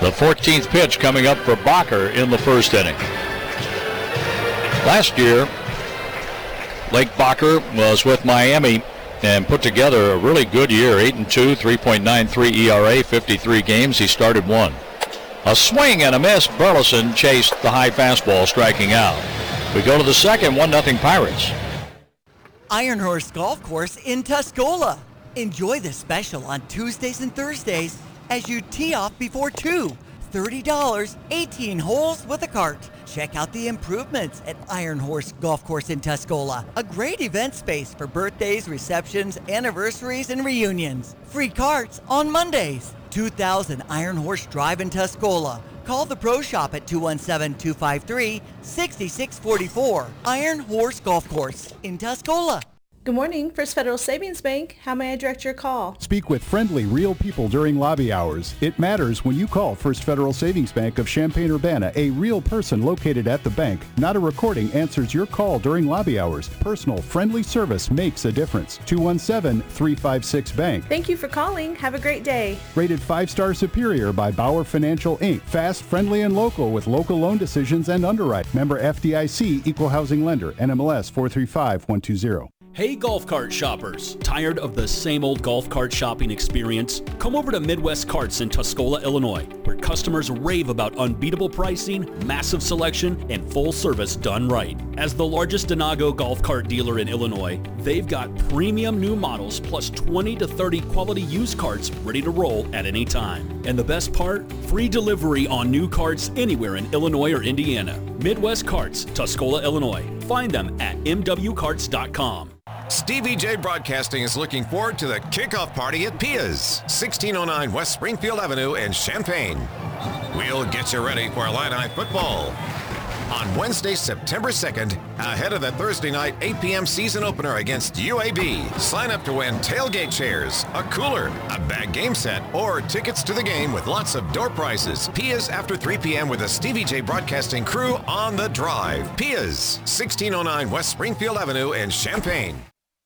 The 14th pitch coming up for Bacher in the first inning. Last year, Lake Bacher was with Miami and put together a really good year. 8-2, 3.93 ERA, 53 games. He started one. A swing and a miss. Burleson chased the high fastball, striking out. We go to the second, 1-0 Pirates. Iron Horse Golf Course in Tuscola. Enjoy the special on Tuesdays and Thursdays as you tee off before 2. $30, 18 holes with a cart. Check out the improvements at Iron Horse Golf Course in Tuscola. A great event space for birthdays, receptions, anniversaries, and reunions. Free carts on Mondays. 2000 Iron Horse Drive in Tuscola. Call the Pro Shop at 217-253-6644. Iron Horse Golf Course in Tuscola. Good morning, First Federal Savings Bank. How may I direct your call? Speak with friendly, real people during lobby hours. It matters when you call First Federal Savings Bank of Champaign-Urbana. A real person located at the bank, not a recording, answers your call during lobby hours. Personal, friendly service makes a difference. 217-356-BANK. Thank you for calling. Have a great day. Rated 5-star superior by Bauer Financial, Inc. Fast, friendly, and local with local loan decisions and underwrite. Member FDIC, Equal Housing Lender, NMLS 435120. Hey golf cart shoppers, tired of the same old golf cart shopping experience? Come over to Midwest Carts in Tuscola, Illinois, where customers rave about unbeatable pricing, massive selection, and full service done right. As the largest Denago golf cart dealer in Illinois, they've got premium new models plus 20 to 30 quality used carts ready to roll at any time. And the best part? Free delivery on new carts anywhere in Illinois or Indiana. Midwest Carts, Tuscola, Illinois. Find them at mwcarts.com. Stevie J Broadcasting is looking forward to the kickoff party at Pia's, 1609 West Springfield Avenue in Champaign. We'll get you ready for Illini football. On Wednesday, September 2nd, ahead of the Thursday night 8 p.m. season opener against UAB. Sign up to win tailgate chairs, a cooler, a bag game set, or tickets to the game with lots of door prizes. Pia's after 3 p.m. with the Stevie J Broadcasting crew on the drive. Pia's, 1609 West Springfield Avenue in Champaign.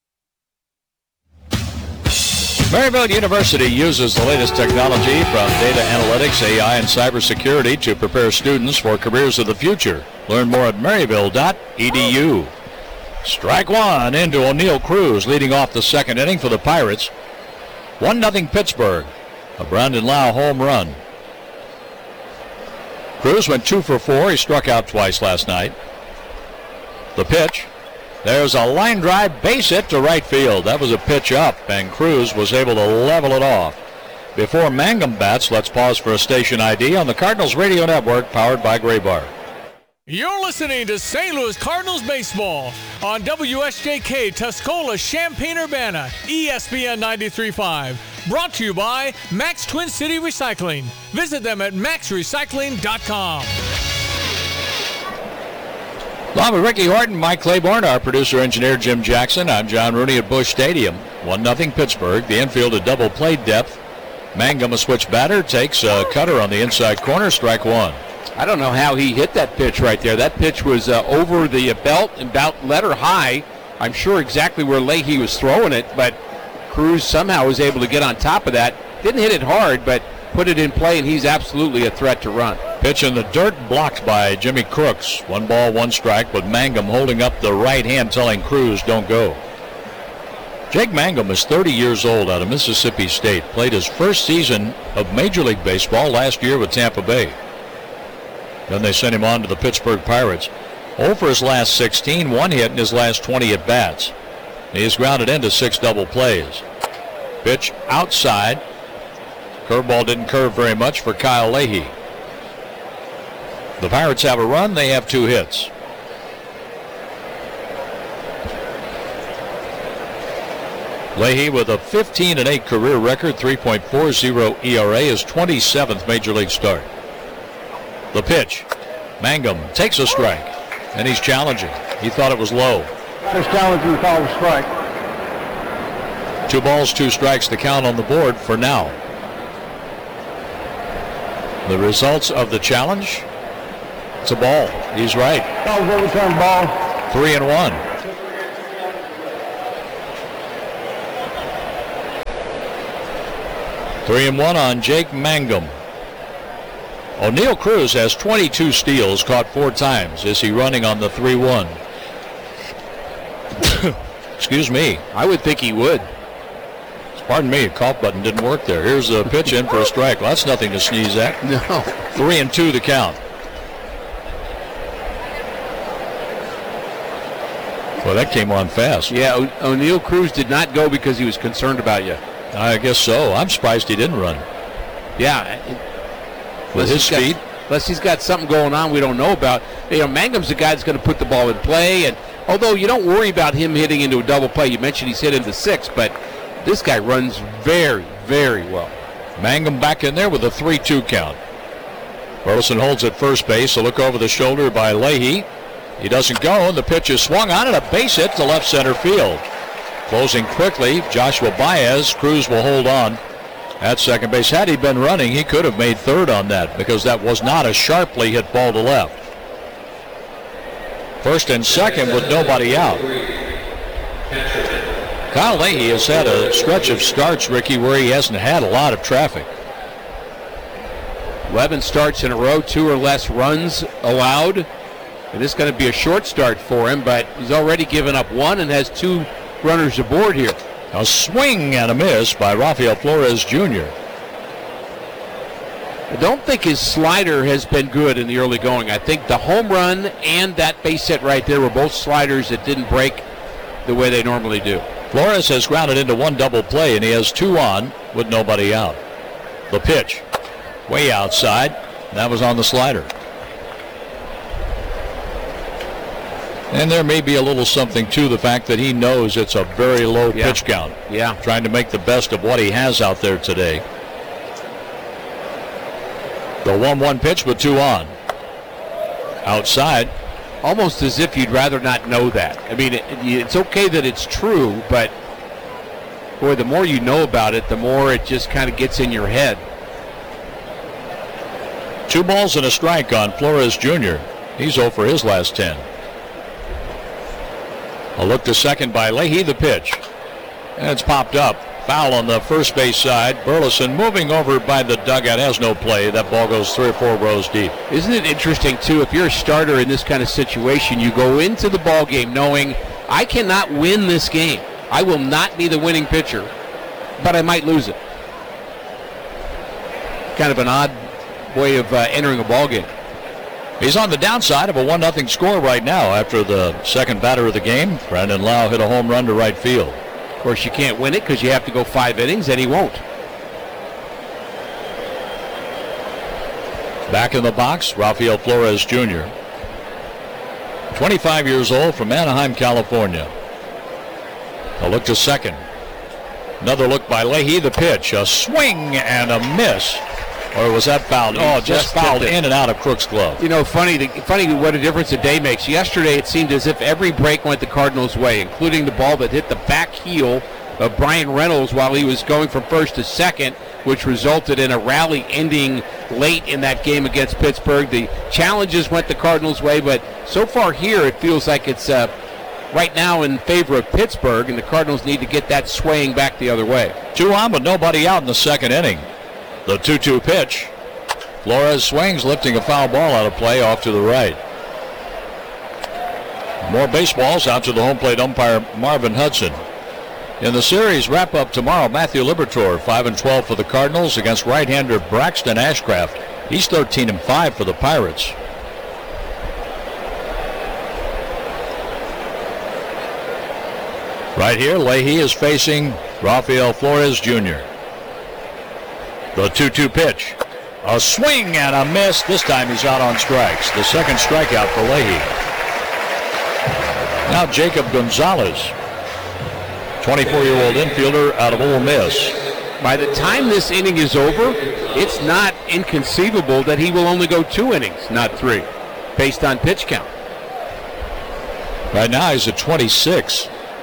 Maryville University uses the latest technology from data analytics, AI, and cybersecurity to prepare students for careers of the future. Learn more at maryville.edu. Strike one into O'Neill Cruz, leading off the second inning for the Pirates. 1-0 Pittsburgh. A Brandon Lau home run. Cruz went 2 for 4. He struck out twice last night. The pitch. There's a line drive base hit to right field. That was a pitch up, and Cruz was able to level it off. Before Mangum bats, let's pause for a station ID on the Cardinals Radio Network, powered by Graybar. You're listening to St. Louis Cardinals baseball on WSJK Tuscola, Champaign-Urbana, ESPN 93.5. Brought to you by Max Twin City Recycling. Visit them at maxrecycling.com. Along with Ricky Horton, Mike Claiborne, our producer-engineer Jim Jackson, I'm John Rooney at Busch Stadium. 1-0 Pittsburgh. The infield at double play depth. Mangum, a switch batter, takes a cutter on the inside corner, strike one. I don't know how he hit that pitch right there. That pitch was over the belt and about letter high. I'm sure exactly where Leahy was throwing it, but Cruz somehow was able to get on top of that. Didn't hit it hard, but put it in play, and he's absolutely a threat to run. Pitch in the dirt, blocked by Jimmy Crooks. 1 ball, 1 strike, but Mangum holding up the right hand, telling Cruz don't go. Jake Mangum is 30 years old, out of Mississippi State. Played his first season of Major League Baseball last year with Tampa Bay. Then they sent him on to the Pittsburgh Pirates. 0 for his last 16, 1 hit in his last 20 at-bats. He's grounded into 6 double plays. Pitch outside. Curveball didn't curve very much for Kyle Leahy. The Pirates have a run. They have 2 hits. Leahy with a 15-8 career record, 3.40 ERA, his 27th Major League start. The pitch. Mangum takes a strike, and he's challenging. He thought it was low. He's challenging the call of strike. 2 balls, 2 strikes to count on the board for now. The results of the challenge. It's a ball. He's right. That was overturned ball. 3-1. Three and one on Jake Mangum. O'Neal Cruz has 22 steals, caught 4 times. Is he running on the 3-1? Excuse me. I would think he would. Pardon me, cough button didn't work there. Here's the pitch in for a strike. Well, that's nothing to sneeze at. No. 3-2 the count. Well, that came on fast. Yeah, O'Neal Cruz did not go because he was concerned about you. I guess so. I'm surprised he didn't run. Yeah. With his speed. Unless he's got something going on we don't know about. Mangum's the guy that's going to put the ball in play. And although you don't worry about him hitting into a double play, you mentioned he's hit into 6, but this guy runs very, very well. Mangum back in there with a 3-2 count. Burleson holds at first base. A look over the shoulder by Leahy. He doesn't go, and the pitch is swung on, and a base hit to left center field. Closing quickly, Joshua Baez. Cruz will hold on at second base. Had he been running, he could have made third on that because that was not a sharply hit ball to left. First and second with nobody out. Kyle Leahy has had a stretch of starts, Ricky, where he hasn't had a lot of traffic. 11 starts in a row, 2 or less runs allowed. And this is going to be a short start for him, but he's already given up 1 and has 2 runners aboard here. A swing and a miss by Rafael Flores Jr. I don't think his slider has been good in the early going. I think the home run and that base hit right there were both sliders that didn't break the way they normally do. Flores has grounded into 1 double play, and he has 2 on with nobody out. The pitch, way outside. That was on the slider. And there may be a little something to the fact that he knows it's a very low pitch count. Yeah. Trying to make the best of what he has out there today. The 1-1 pitch with 2 on. Outside. Almost as if you'd rather not know that. I mean, it's okay that it's true, but boy, the more you know about it, the more it just kind of gets in your head. 2 balls and a strike on Flores Jr. He's 0 for his last 10. A look to second by Leahy, the pitch. And it's popped up. Foul on the first base side. Burleson moving over by the dugout, has no play. That ball goes 3 or 4 rows deep. Isn't it interesting, too, if you're a starter in this kind of situation, you go into the ball game knowing I cannot win this game. I will not be the winning pitcher, but I might lose it. Kind of an odd way of entering a ball game. He's on the downside of a 1-0 score right now after the second batter of the game. Brandon Lau hit a home run to right field. Of course, you can't win it because you have to go 5 innings, and he won't. Back in the box, Rafael Flores Jr. 25 years old, from Anaheim, California. A look to second. Another look by Leahy, the pitch. A swing and a miss. Or was that fouled? Oh, just fouled in and out of Crook's glove. You know, funny what a difference a day makes. Yesterday, it seemed as if every break went the Cardinals' way, including the ball that hit the back heel of Brian Reynolds while he was going from first to second, which resulted in a rally ending late in that game against Pittsburgh. The challenges went the Cardinals' way, but so far here, it feels like it's right now in favor of Pittsburgh, and the Cardinals need to get that swaying back the other way. 2 on, but nobody out in the second inning. The 2-2 pitch. Flores swings, lifting a foul ball out of play off to the right. More baseballs out to the home plate umpire Marvin Hudson. In the series wrap-up tomorrow, Matthew Liberatore, 5-12 for the Cardinals against right-hander Braxton Ashcraft. He's 13-5 for the Pirates. Right here, Leahy is facing Rafael Flores Jr. The 2-2 pitch. A swing and a miss. This time he's out on strikes. The second strikeout for Leahy. Now Jacob Gonzalez, 24-year-old infielder out of Ole Miss. By the time this inning is over, it's not inconceivable that he will only go 2 innings, not 3, based on pitch count. Right now he's at 26.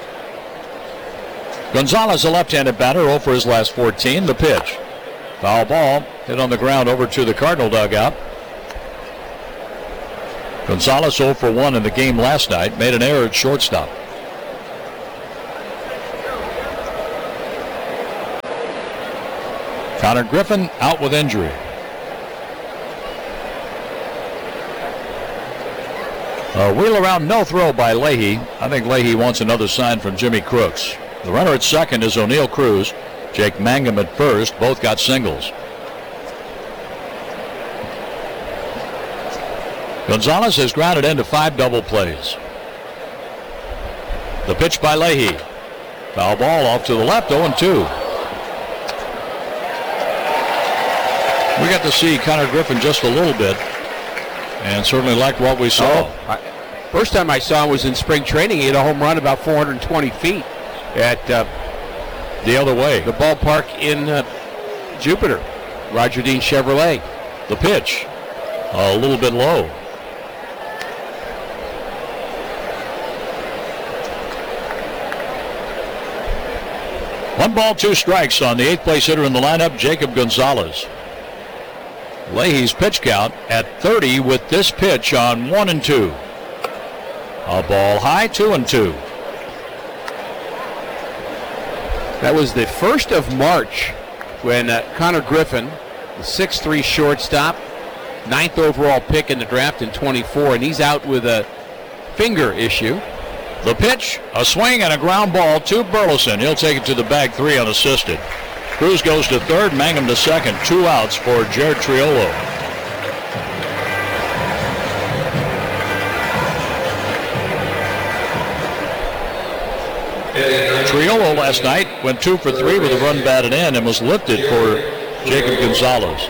Gonzalez, a left-handed batter, 0 for his last 14. The pitch. Foul ball hit on the ground over to the Cardinal dugout. Gonzalez 0 for 1 in the game last night. Made an error at shortstop. Connor Griffin out with injury. A wheel around, no throw by Leahy. I think Leahy wants another sign from Jimmy Crooks. The runner at second is O'Neill Cruz. Jake Mangum at first. Both got singles. Gonzalez has grounded into 5 double plays. The pitch by Leahy. Foul ball off to the left, 0-2. We got to see Connor Griffin just a little bit, and certainly liked what we saw. First time I saw him was in spring training. He hit a home run about 420 feet at the other way, the ballpark in Jupiter, Roger Dean Chevrolet. The pitch, a little bit low. One ball, 2 strikes on the 8th place hitter in the lineup, Jacob Gonzalez. Leahy's pitch count at 30 with this pitch on 1-2. A ball high, 2-2. That was the 1st of March when Connor Griffin, the 6'3" shortstop, 9th overall pick in the draft in 24, and he's out with a finger issue. The pitch, a swing and a ground ball to Burleson. He'll take it to the bag, 3 unassisted. Cruz goes to third, Mangum to second. 2 outs for Jared Triolo. Triolo last night went 2 for 3 with a run batted in and was lifted for Jacob Gonzalez.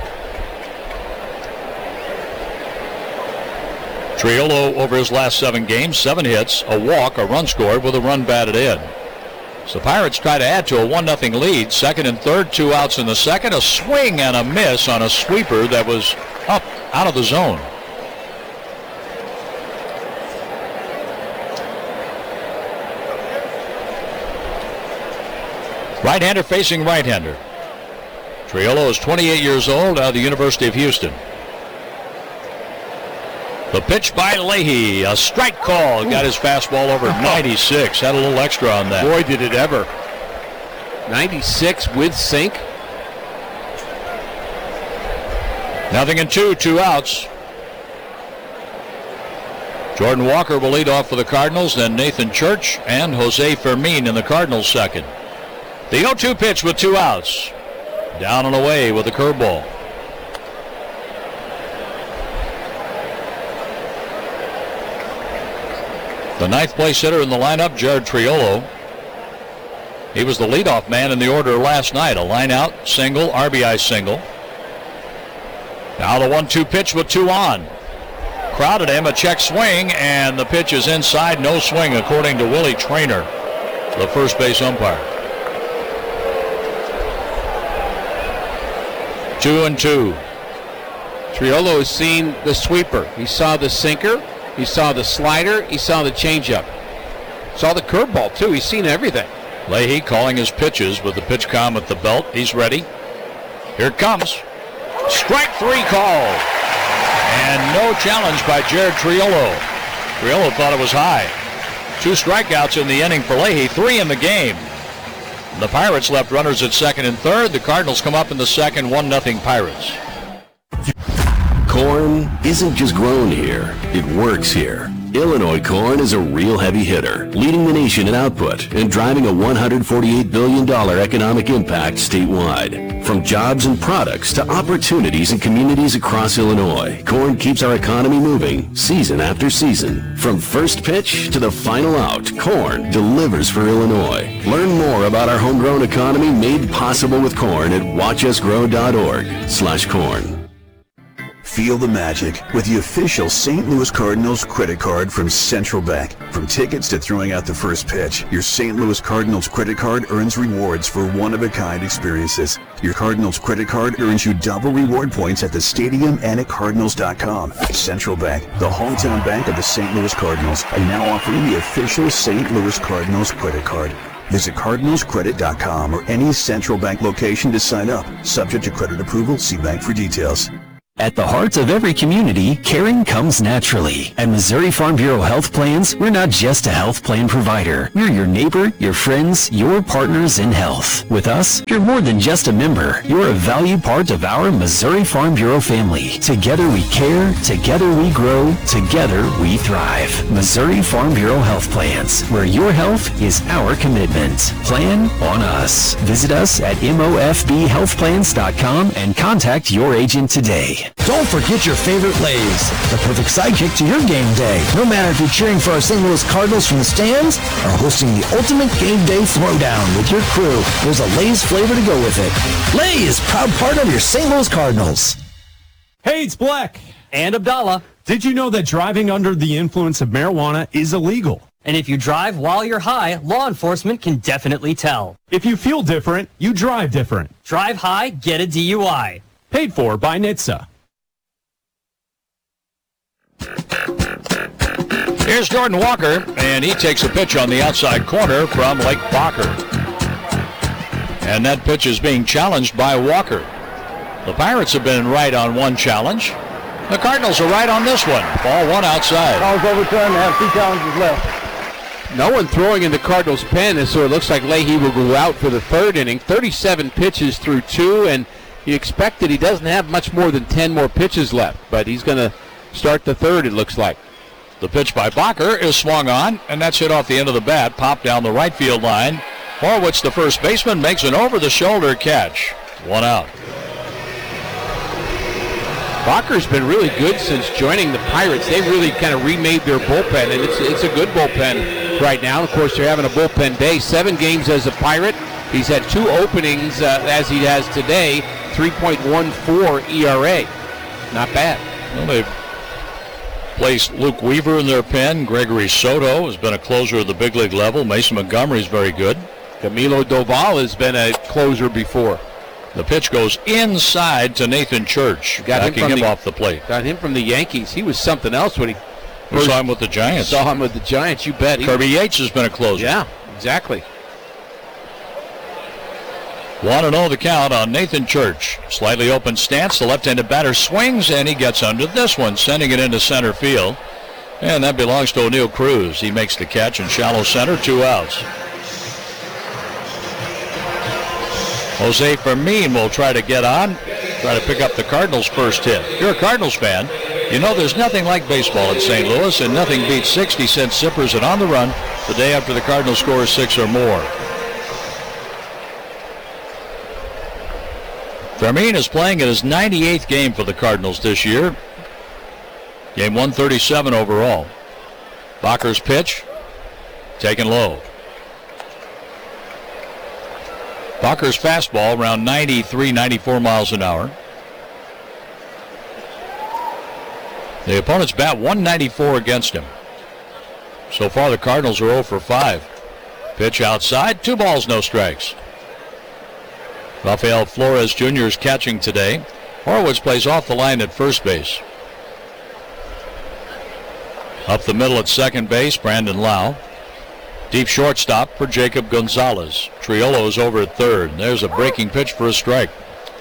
Triolo over his last 7 games, 7 hits, a walk, a run scored with a run batted in. So the Pirates try to add to a 1-0 lead. Second and third, 2 outs in the second. A swing and a miss on a sweeper that was up out of the zone. Right-hander facing right-hander. Triolo is 28 years old, out of the University of Houston. The pitch by Leahy, a strike call. Got his fastball over 96. Had a little extra on that. Boy, did it ever. 96 with sink. 0-2, 2 outs. Jordan Walker will lead off for the Cardinals, then Nathan Church and Jose Fermin in the Cardinals second. The 0-2 pitch with 2 outs. Down and away with a curveball. The 9th place hitter in the lineup, Jared Triolo. He was the leadoff man in the order last night. A line out, single, RBI single. Now the 1-2 pitch with 2 on. Crowded him, a check swing, and the pitch is inside, no swing, according to Willie Traynor, the first base umpire. 2-2. Triolo has seen the sweeper. He saw the sinker. He saw the slider. He saw the changeup. Saw the curveball, too. He's seen everything. Leahy calling his pitches with the pitch com at the belt. He's ready. Here it comes. Strike 3 call. And no challenge by Jared Triolo. Triolo thought it was high. 2 strikeouts in the inning for Leahy, 3 in the game. The Pirates left runners at second and third. The Cardinals come up in the second, 1-0 Pirates. Corn isn't just grown here, it works here. Illinois corn is a real heavy hitter, leading the nation in output and driving a $148 billion economic impact statewide. From jobs and products to opportunities in communities across Illinois, corn keeps our economy moving season after season. From first pitch to the final out, corn delivers for Illinois. Learn more about our homegrown economy made possible with corn at watchusgrow.org/corn. Feel the magic with the official St. Louis Cardinals credit card from Central Bank. From tickets to throwing out the first pitch, your St. Louis Cardinals credit card earns rewards for one-of-a-kind experiences. Your Cardinals credit card earns you double reward points at the stadium and at Cardinals.com. Central Bank, the hometown bank of the St. Louis Cardinals, are now offering the official St. Louis Cardinals credit card. Visit CardinalsCredit.com or any Central Bank location to sign up. Subject to credit approval, see bank for details. At the heart of every community, caring comes naturally. At Missouri Farm Bureau Health Plans, we're not just a health plan provider. We're your neighbor, your friends, your partners in health. With us, you're more than just a member. You're a valued part of our Missouri Farm Bureau family. Together we care, together we grow, together we thrive. Missouri Farm Bureau Health Plans, where your health is our commitment. Plan on us. Visit us at mofbhealthplans.com and contact your agent today. Don't forget your favorite Lay's, the perfect sidekick to your game day. No matter if you're cheering for our St. Louis Cardinals from the stands or hosting the ultimate game day throwdown with your crew, there's a Lay's flavor to go with it. Lay's, proud partner of your St. Louis Cardinals. Hey, it's Black. And Abdallah. Did you know that driving under the influence of marijuana is illegal? And if you drive while you're high, law enforcement can definitely tell. If you feel different, you drive different. Drive high, get a DUI. Paid for by NHTSA. Here's Jordan Walker, and he takes a pitch on the outside corner from Lake Bacher. And that pitch is being challenged by Walker. The Pirates have been right on one challenge. The Cardinals are right on this one. Ball one outside. Ball's overturned. They have 2 challenges left. No one throwing in the Cardinals' pen, so it looks like Leahy will go out for the third inning. 37 pitches through 2, and you expect that he doesn't have much more than 10 more pitches left, but he's going to start the third, it looks like. The pitch by Bacher is swung on, and that's hit off the end of the bat, popped down the right field line. Horwitz, the first baseman, makes an over-the-shoulder catch. 1 out. Bacher's been really good since joining the Pirates. They've really kind of remade their bullpen, and it's a good bullpen right now. Of course, they're having a bullpen day. 7 games as a Pirate. He's had 2 openings as he has today. 3.14 ERA. Not bad. Well, they've placed Luke Weaver in their pen. Gregory Soto has been a closer at the big league level. Mason Montgomery's very good. Camilo Doval has been a closer before. The pitch goes inside to Nathan Church, backing him off the plate. Got him from the Yankees. He was something else when he saw him with the Giants. Saw him with the Giants, you bet. Kirby Yates has been a closer. Yeah, exactly. 1-0 the count on Nathan Church. Slightly open stance. The left-handed batter swings, and he gets under this one, sending it into center field. And that belongs to O'Neill Cruz. He makes the catch in shallow center, 2 outs. Jose Fermin will try to get on, try to pick up the Cardinals' first hit. If you're a Cardinals fan, you know there's nothing like baseball in St. Louis, and nothing beats 60-cent sippers and on the run the day after the Cardinals score 6 or more. Fermin is playing in his 98th game for the Cardinals this year. Game 137 overall. Bacher's pitch, taken low. Bacher's fastball around 93, 94 miles an hour. The opponent's bat 194 against him. So far the Cardinals are 0 for 5. Pitch outside, 2 balls, no strikes. Rafael Flores Jr. is catching today. Horwitz plays off the line at first base. Up the middle at second base, Brandon Lau. Deep shortstop for Jacob Gonzalez. Triolo's over at third. There's a breaking pitch for a strike.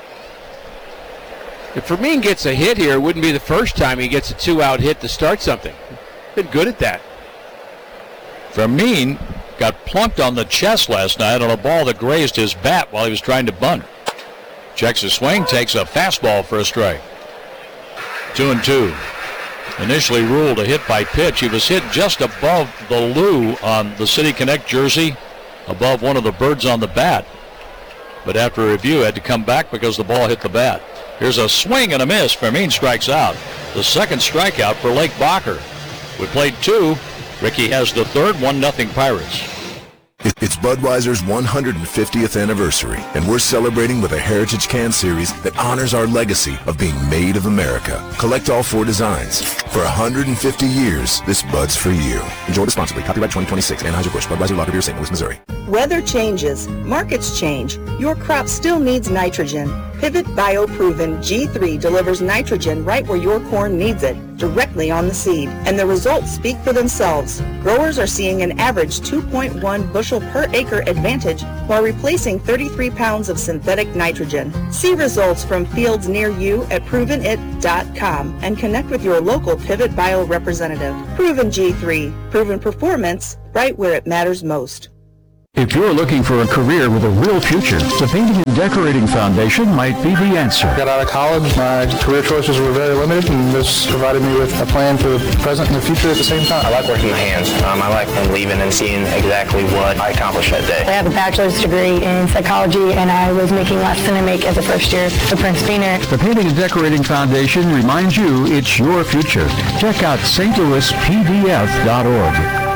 If Fermin gets a hit here, it wouldn't be the first time he gets a 2-out hit to start something. Been good at that. Fermin got plunked on the chest last night on a ball that grazed his bat while he was trying to bunt. Checks his swing, takes a fastball for a strike. 2-2. Initially ruled a hit by pitch. He was hit just above the Lou on the City Connect jersey, above one of the birds on the bat. But after a review, had to come back because the ball hit the bat. Here's a swing and a miss. Fermin strikes out. The second strikeout for Lake Bacher. We played 2. Ricky has the third, 1-0 Pirates. It's Budweiser's 150th anniversary, and we're celebrating with a Heritage Can Series that honors our legacy of being made of America. Collect all 4 designs. For 150 years, this Bud's for you. Enjoy responsibly. Copyright 2026. Anheuser-Busch. Budweiser Lager Beer, St. Louis, Missouri. Weather changes. Markets change. Your crop still needs nitrogen. Pivot BioProven G3 delivers nitrogen right where your corn needs it, directly on the seed. And the results speak for themselves. Growers are seeing an average 2.1 bushel per acre advantage while replacing 33 pounds of synthetic nitrogen. See results from fields near you at provenit.com and connect with your local Pivot Bio representative. Proven G3. Proven performance right where it matters most. If you're looking for a career with a real future, the Painting and Decorating Foundation might be the answer. Got out of college, my career choices were very limited, and this provided me with a plan for the present and the future at the same time. I like working with my hands. I like leaving and seeing exactly what I accomplished that day. I have a bachelor's degree in psychology, and I was making less than I make as a first-year apprentice painter. The Painting and Decorating Foundation reminds you it's your future. Check out stlouispdf.org.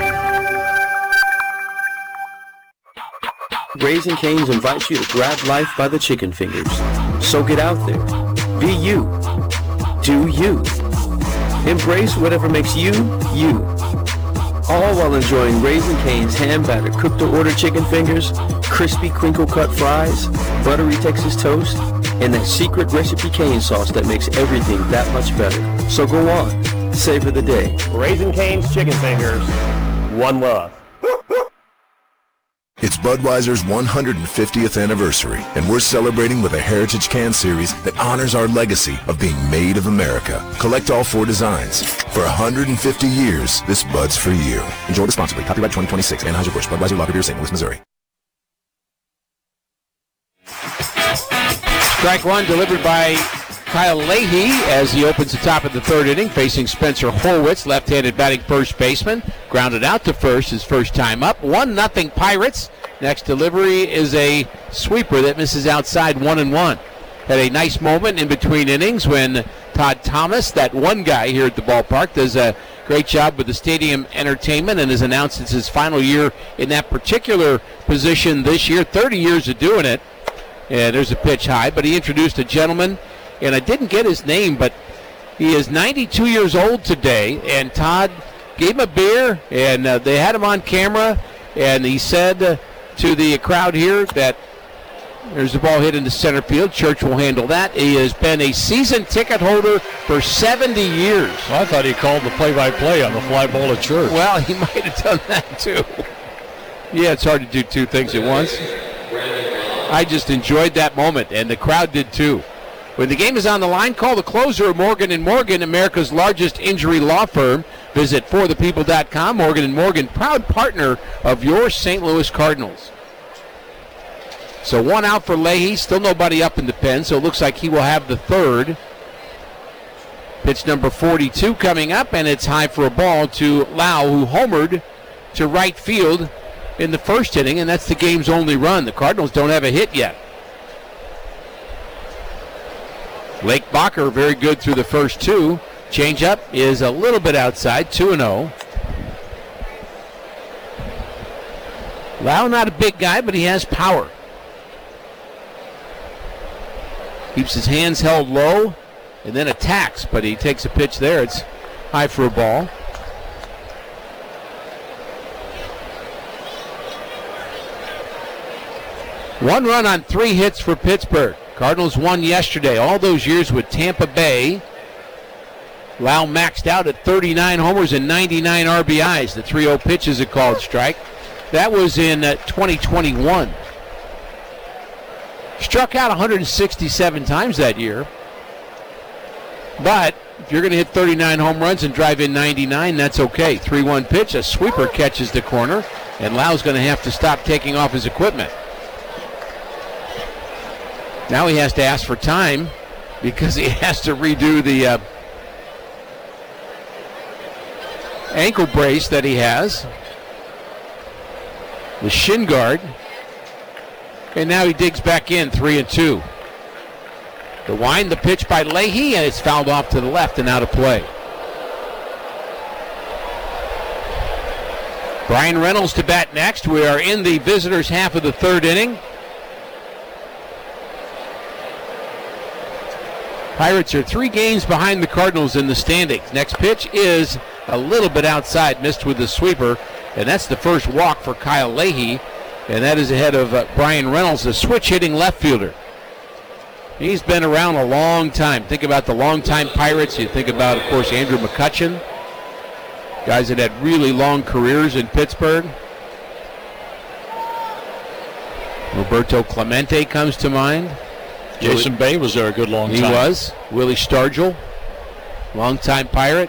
Raising Cane's invites you to grab life by the chicken fingers. So get out there. Be you. Do you. Embrace whatever makes you, you. All while enjoying Raising Cane's hand-battered cooked-to-order chicken fingers, crispy crinkle-cut fries, buttery Texas toast, and that secret recipe cane sauce that makes everything that much better. So go on. Savor the day. Raising Cane's chicken fingers. One love. It's Budweiser's 150th anniversary, and we're celebrating with a Heritage Can Series that honors our legacy of being made of America. Collect all 4 designs. For 150 years, this Bud's for you. Enjoy responsibly. Copyright 2026. Anheuser-Busch. Budweiser Lager Beer, St. Louis, Missouri. Strike one delivered by Kyle Leahy as he opens the top of the 3rd inning, facing Spencer Horwitz, left-handed batting first baseman. Grounded out to first his first time up. 1-0 Pirates. Next delivery is a sweeper that misses outside 1-1. Had a nice moment in between innings when Todd Thomas, that one guy here at the ballpark, does a great job with the stadium entertainment and has announced it's his final year in that particular position this year. 30 years of doing it. And there's a pitch high, but he introduced a gentleman, and I didn't get his name, but he is 92 years old today, and Todd gave him a beer, and they had him on camera, and he said to the crowd here that there's the ball hit into center field. Church will handle that. He has been a season ticket holder for 70 years. Well, I thought he called the play-by-play on the fly ball at church. Well, he might have done that too. Yeah, it's hard to do 2 things at once. I just enjoyed that moment, and the crowd did too. When the game is on the line, call the closer of Morgan & Morgan, America's largest injury law firm. Visit forthepeople.com. Morgan & Morgan, proud partner of your St. Louis Cardinals. So 1 out for Leahy. Still nobody up in the pen, so it looks like he will have the 3rd. Pitch number 42 coming up, and it's high for a ball to Lau, who homered to right field in the 1st inning, and that's the game's only run. The Cardinals don't have a hit yet. Lake Bacher very good through the first 2. Changeup is a little bit outside, 2-0. Lau not a big guy, but he has power. Keeps his hands held low and then attacks, but he takes a pitch there. It's high for a ball. One run on 3 hits for Pittsburgh. Cardinals won yesterday. All those years with Tampa Bay. Lau maxed out at 39 homers and 99 RBIs. The 3-0 pitch is a called strike. That was in 2021. Struck out 167 times that year. But if you're going to hit 39 home runs and drive in 99, that's okay. 3-1 pitch, a sweeper catches the corner, and Lau's going to have to stop taking off his equipment. Now he has to ask for time because he has to redo the ankle brace that he has. The shin guard. And now he digs back in, 3-2. The wind, the pitch by Leahy, and it's fouled off to the left and out of play. Brian Reynolds to bat next. We are in the visitors' half of the 3rd inning. Pirates are 3 games behind the Cardinals in the standings. Next pitch is a little bit outside, missed with the sweeper, and that's the first walk for Kyle Leahy, and that is ahead of Brian Reynolds, the switch-hitting left fielder. He's been around a long time. Think about the longtime Pirates. You think about, of course, Andrew McCutchen, guys that had really long careers in Pittsburgh. Roberto Clemente comes to mind. Jason Bay was there a good long time. He was. Willie Stargell, longtime Pirate.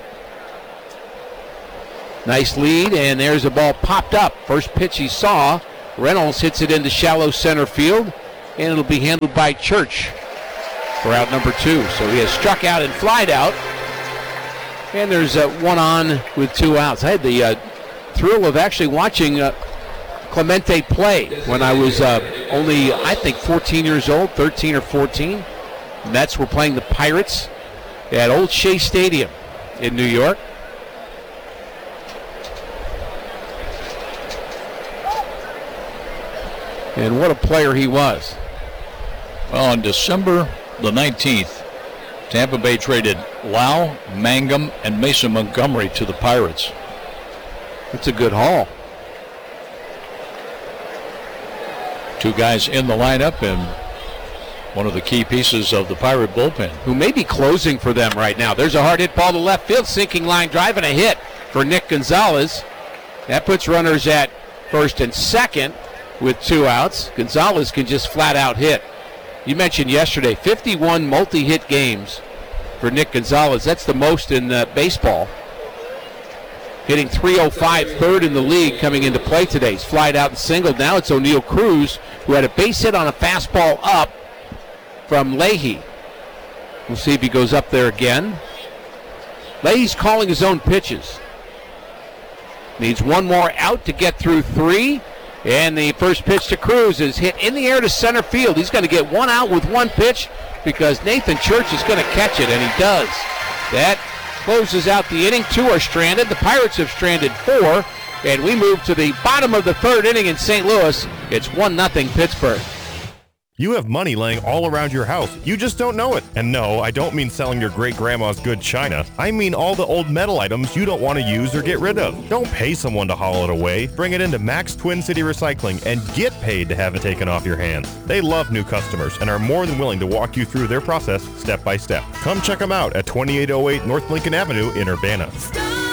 Nice lead, and there's a ball popped up. First pitch he saw. Reynolds hits it into shallow center field, and it'll be handled by Church for out number 2. So he has struck out and flied out. And there's one on with 2 outs. I had the thrill of actually watching Clemente play when I was only, I think, 14 years old, 13 or 14. Mets were playing the Pirates at Old Shea Stadium in New York. And what a player he was. Well, on December the 19th, Tampa Bay traded Lau, Mangum, and Mason Montgomery to the Pirates. That's a good haul. 2 guys in the lineup and one of the key pieces of the Pirate bullpen. Who may be closing for them right now. There's a hard hit ball to left field, sinking line drive, and a hit for Nick Gonzalez. That puts runners at first and second with 2 outs. Gonzalez can just flat out hit. You mentioned yesterday 51 multi-hit games for Nick Gonzalez. That's the most in baseball. Hitting .305, third in the league coming into play today. He's flied out and singled. Now it's O'Neill Cruz, who had a base hit on a fastball up from Leahy. We'll see if he goes up there again. Leahy's calling his own pitches. Needs 1 more out to get through 3. And the first pitch to Cruz is hit in the air to center field. He's going to get 1 out with 1 pitch because Nathan Church is going to catch it, and he does. That closes out the inning. 2 are stranded. The Pirates have stranded 4, and we move to the bottom of the 3rd inning in St. Louis. It's 1-0 Pittsburgh. You have money laying all around your house. You just don't know it. And no, I don't mean selling your great-grandma's good china. I mean all the old metal items you don't want to use or get rid of. Don't pay someone to haul it away. Bring it into Max Twin City Recycling and get paid to have it taken off your hands. They love new customers and are more than willing to walk you through their process step by step. Come check them out at 2808 North Lincoln Avenue in Urbana.